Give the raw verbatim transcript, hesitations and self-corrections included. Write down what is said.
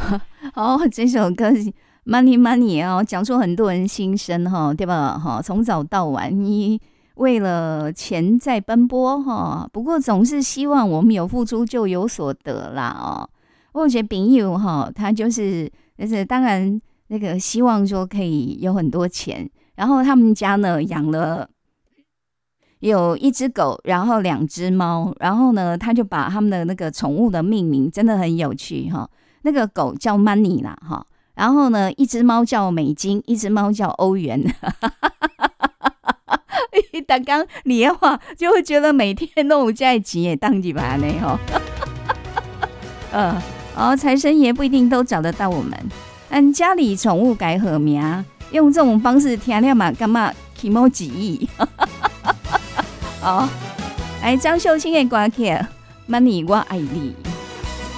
哦，这首歌 Money Money 哦，讲出很多人心声哈，对吧？哈，从早到晚，你为了钱在奔波哈，不过总是希望我们有付出就有所得啦哦。我觉得朋友哈，他就是就是当然那个希望说可以有很多钱，然后他们家呢养了有一只狗，然后两只猫，然后呢他就把他们的那个宠物的命名真的很有趣哈。那个狗叫 Money 啦哈，然后呢一只猫叫美金，一只猫叫欧元。你刚刚你的话就会觉得每天都有在钱也当几把呢哈。呃，哦，财神爷不一定都找得到我们，但家里宠物改和名，用这种方式听了嘛，干嘛起毛几亿？哦，来张秀清的歌曲《Money 我爱你》。